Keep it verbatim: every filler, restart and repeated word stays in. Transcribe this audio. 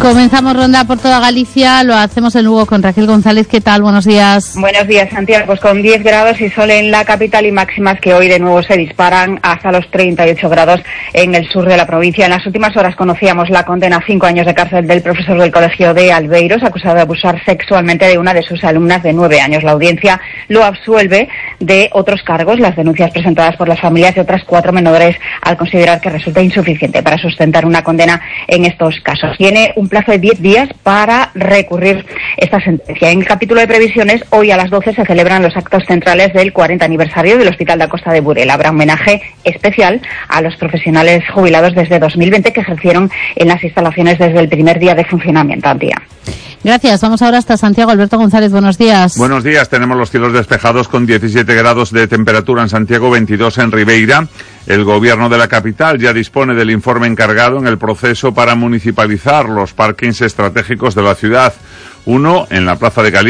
Comenzamos ronda por toda Galicia, lo hacemos en Lugo con Raquel González. ¿Qué tal? Buenos días. Buenos días, Santiago. Pues con diez grados y sol en la capital y máximas que hoy de nuevo se disparan hasta los treinta y ocho grados en el sur de la provincia. En las últimas horas conocíamos la condena a cinco años de cárcel del profesor del colegio de Albeiros, acusado de abusar sexualmente de una de sus alumnas de nueve años. La audiencia lo absuelve de otros cargos, las denuncias presentadas por las familias de otras cuatro menores, al considerar que resulta insuficiente para sustentar una condena en estos casos. Tiene un plazo de diez días para recurrir esta sentencia. En el capítulo de previsiones, hoy a las doce se celebran los actos centrales del cuarenta aniversario del Hospital de Costa de Burela. Habrá un homenaje especial a los profesionales jubilados desde dos mil veinte que ejercieron en las instalaciones desde el primer día de funcionamiento. Antía. Gracias. Vamos ahora hasta Santiago. Alberto González, buenos días. Buenos días. Tenemos los cielos despejados con diecisiete grados de temperatura en Santiago, veintidós en Ribeira. El gobierno de la capital ya dispone del informe encargado en el proceso para municipalizar los parkings estratégicos de la ciudad. Uno en la Plaza de Galicia.